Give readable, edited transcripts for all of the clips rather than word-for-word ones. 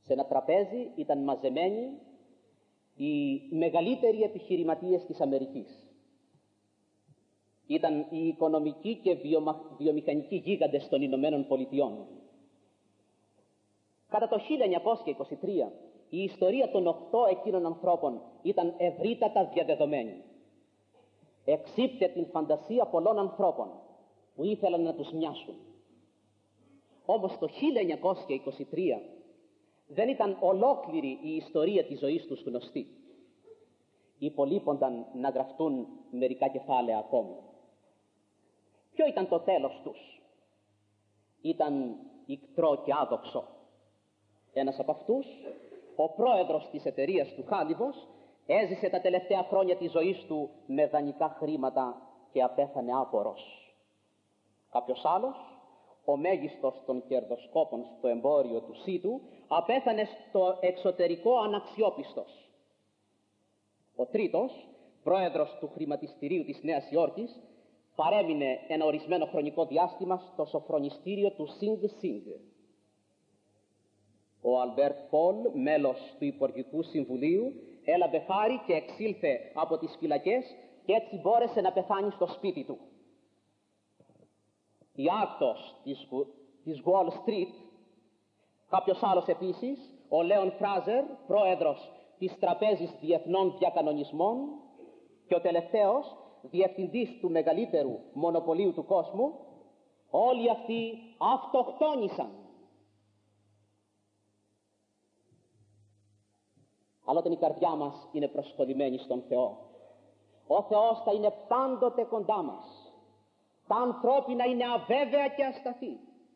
Σε ένα τραπέζι ήταν μαζεμένοι οι μεγαλύτεροι επιχειρηματίες της Αμερικής. Ήταν οι οικονομικοί και βιομηχανικοί γίγαντες των Ηνωμένων Πολιτειών. Κατά το 1923 η ιστορία των 8 εκείνων ανθρώπων ήταν ευρύτατα διαδεδομένη. Εξύπτε την φαντασία πολλών ανθρώπων που ήθελαν να τους μοιάσουν. Όμως το 1923 δεν ήταν ολόκληρη η ιστορία της ζωής τους γνωστή. Υπολείπονταν να γραφτούν μερικά κεφάλαια ακόμη. Ποιο ήταν το τέλος τους? Ήταν ικτρό και άδοξο. Ένας από αυτούς, ο πρόεδρος της εταιρείας του Χάλιβος, έζησε τα τελευταία χρόνια της ζωής του με δανεικά χρήματα και απέθανε άπορος. Κάποιος άλλος, ο μέγιστος των κερδοσκόπων στο εμπόριο του ΣΥΤΟΥ, απέθανε στο εξωτερικό αναξιόπιστος. Ο τρίτος, πρόεδρος του χρηματιστηρίου της Νέας Υόρκης, παρέμεινε ένα ορισμένο χρονικό διάστημα στο σοφρονιστήριο του Σινγκ Σινγκ. Ο Αλμπέρτ Πολ, μέλος του Υπουργικού Συμβουλίου, έλαβε χάρη και εξήλθε από τις φυλακές και έτσι μπόρεσε να πεθάνει στο σπίτι του. Η άρτος της Wall Street, κάποιος άλλος επίσης, ο Λέον Φράζερ, πρόεδρος της Τραπέζης Διεθνών Διακανονισμών και ο τελευταίος, διευθυντής του μεγαλύτερου μονοπωλίου του κόσμου, όλοι αυτοί αυτοκτόνησαν. Αλλά όταν η καρδιά μας είναι προσκολλημένη στον Θεό, ο Θεός θα είναι πάντοτε κοντά μας. Τα ανθρώπινα είναι αβέβαια και ασταθή.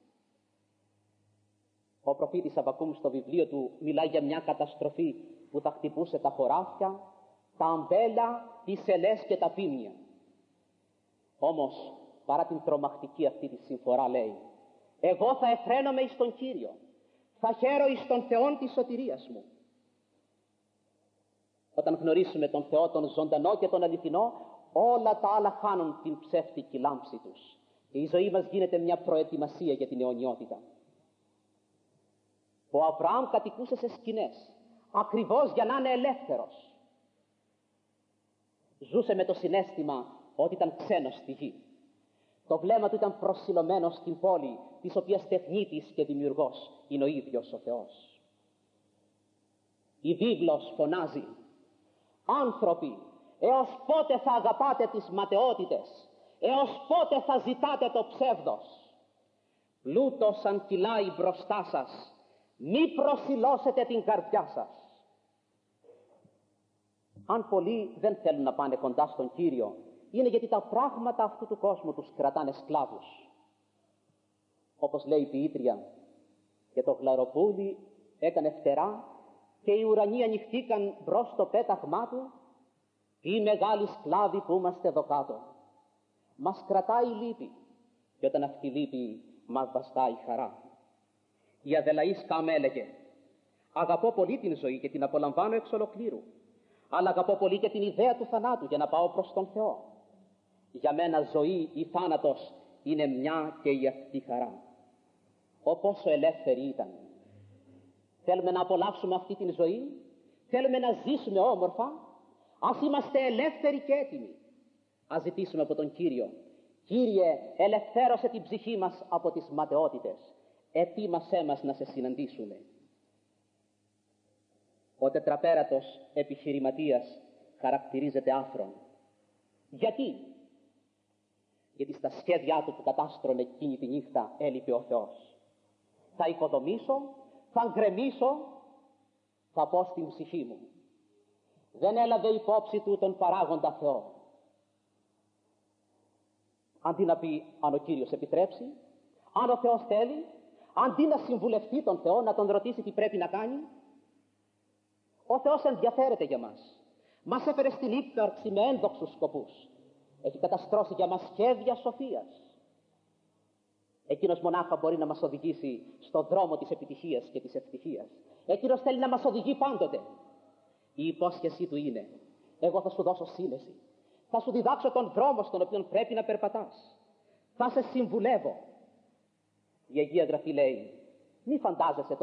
Ο προφήτης Αββακούμ στο βιβλίο του μιλάει για μια καταστροφή που θα χτυπούσε τα χωράφια, τα αμπέλια, τις ελές και τα πίμνια. Όμως, παρά την τρομακτική αυτή τη συμφορά, λέει, εγώ θα εφραίνομαι εις τον Κύριο, θα χαίρω εις τον Θεόν της σωτηρίας μου. Όταν γνωρίσουμε τον Θεό, τον ζωντανό και τον αληθινό, όλα τα άλλα χάνουν την ψεύτικη λάμψη τους και η ζωή μας γίνεται μια προετοιμασία για την αιωνιότητα. Ο Αβραάμ κατοικούσε σε σκηνές, ακριβώς για να είναι ελεύθερος. Ζούσε με το συναίσθημα ότι ήταν ξένος στη γη. Το βλέμμα του ήταν προσιλωμένο στην πόλη, της οποίας τεχνίτης και δημιουργός είναι ο ίδιος ο Θεός. Η βίβλος φωνάζει, άνθρωποι, έως πότε θα αγαπάτε τις ματαιότητες, έως πότε θα ζητάτε το ψεύδος? Πλούτος αν κυλάει μπροστά σας, μη προσιλώσετε την καρδιά σας. Αν πολλοί δεν θέλουν να πάνε κοντά στον Κύριο, είναι γιατί τα πράγματα αυτού του κόσμου τους κρατάνε σκλάβους. Όπως λέει η ποιήτρια, και το γλαροπούλι έκανε φτερά και οι ουρανοί ανοιχτήκαν μπρος στο πέταγμά του. Τι μεγάλοι σκλάβοι που είμαστε εδώ κάτω. Μας κρατάει η λύπη και όταν αυτή η λύπη μας βαστάει η χαρά. Η Αδελαής Καμ έλεγε, αγαπώ πολύ την ζωή και την απολαμβάνω εξ ολοκλήρου, αλλά αγαπώ πολύ και την ιδέα του θανάτου για να πάω προς τον Θεό. Για μένα ζωή ή θάνατος είναι μια και η αυτή χαρά. Ω πόσο ελεύθερη ήταν. Θέλουμε να απολαύσουμε αυτή την ζωή, θέλουμε να ζήσουμε όμορφα. Ας είμαστε ελεύθεροι και έτοιμοι. Ας ζητήσουμε από τον Κύριο, Κύριε, ελευθέρωσε την ψυχή μας από τις ματαιότητες. Ετοίμασέ μας να σε συναντήσουμε. Ο τετραπέρατος επιχειρηματίας χαρακτηρίζεται άφρον. Γιατί? Γιατί στα σχέδιά του που κατάστρωνε εκείνη τη νύχτα έλειπε ο Θεός. Θα οικοδομήσω, θα γκρεμίσω, θα πω στην ψυχή μου. Δεν έλαβε υπόψη του τον παράγοντα Θεό. Αντί να πει αν ο Κύριος επιτρέψει, αν ο Θεός θέλει, αντί να συμβουλευτεί τον Θεό, να τον ρωτήσει τι πρέπει να κάνει, ο Θεός ενδιαφέρεται για μας. Μας έφερε στην ύπαρξη με ένδοξους σκοπούς. Έχει καταστρώσει για μας σχέδια σοφίας. Εκείνος μονάχα μπορεί να μας οδηγήσει στο δρόμο της επιτυχίας και της ευτυχίας. Εκείνος θέλει να μας οδηγεί πάντοτε. Η υπόσχεσή του είναι, εγώ θα σου δώσω σύνεση. Θα σου διδάξω τον δρόμο στον οποίο πρέπει να περπατάς. Θα σε συμβουλεύω. Η Αγία Γραφή λέει, μη φαντάζεσαι